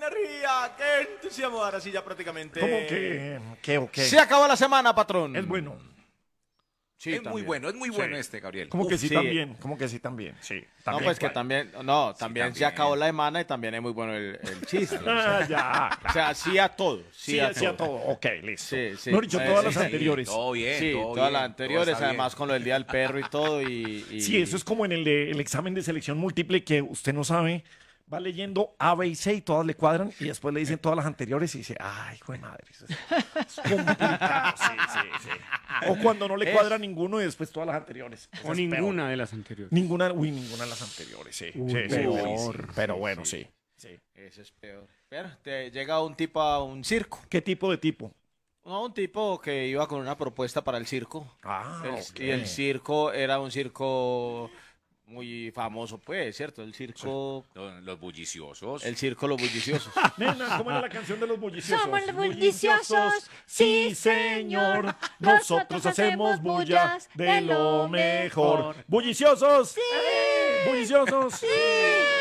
energía! ¡Qué entusiasmo! Ahora sí, ya prácticamente. ¿Cómo que? ¿Qué o qué? Se acabó la semana, patrón. Es bueno. Sí, es muy bueno, Gabriel. ¿Cómo que sí sí. también? ¿Cómo que sí también? Sí. No, También. pues que también, no, también se también. acabó la semana y también es muy bueno el chiste. Ya. O sea, sí a todo. Sí, a hacía todo. todo. Ok, listo. Sí, sí. No he dicho todas Sí, las sí. anteriores. Todo bien, Sí, todo todas bien, las todo anteriores, está además bien. con lo del Día del Perro y todo. Sí, eso es como en el examen de selección múltiple que usted no sabe, va leyendo A, B y C y todas le cuadran y después le dicen todas las anteriores y dice, ay, hijo de madre, eso es complicado. Sí. O cuando no le cuadra ninguno y después todas las anteriores. Eso O es ninguna peor. de las anteriores. Ninguna de las anteriores, sí. Uy, Sí, peor. pero bueno, sí. Eso es peor. Pero te llega un tipo a un circo. ¿Qué tipo de tipo? No, un tipo que iba con una propuesta para el circo. Ah, ok. Y el circo era un circo muy famoso, pues, ¿cierto? El circo... Los bulliciosos. El circo Los Bulliciosos. Nena, ¿cómo era la canción de los bulliciosos? Somos los bulliciosos, sí señor. Nosotros hacemos bullas de lo mejor. ¡Bulliciosos! ¡Sí! ¡Bulliciosos! ¡Sí!